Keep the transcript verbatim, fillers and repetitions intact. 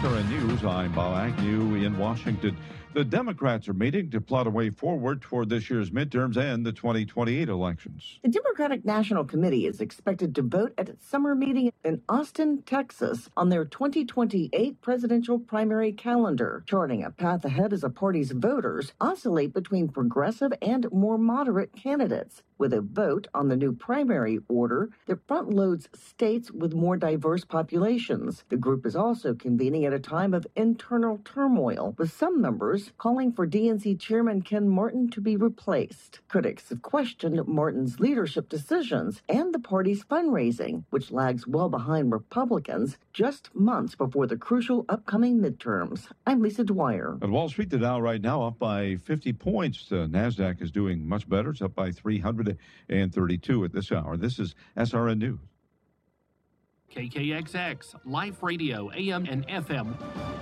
R N News, I'm Bob Agnew in Washington. The Democrats are meeting to plot a way forward toward this year's midterms and the twenty twenty-eight elections. The Democratic National Committee is expected to vote at its summer meeting in Austin, Texas, on their twenty twenty-eight presidential primary calendar, charting a path ahead as the party's voters oscillate between progressive and more moderate candidates. With a vote on the new primary order that front-loads states with more diverse populations. The group is also convening at a time of internal turmoil, with some members calling for D N C Chairman Ken Martin to be replaced. Critics have questioned Martin's leadership decisions and the party's fundraising, which lags well behind Republicans just months before the crucial upcoming midterms. I'm Lisa Dwyer. At Wall Street, the Dow right now up by fifty points. The NASDAQ is doing much better. It's up by three hundred thirty-two at this hour. This is S R N News. K K X X, Life Radio, A M and F M.